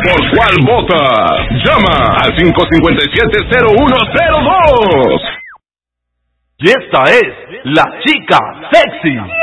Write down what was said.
¿por cuál votas? Llama al 557-0102. Y esta es la chica sexy.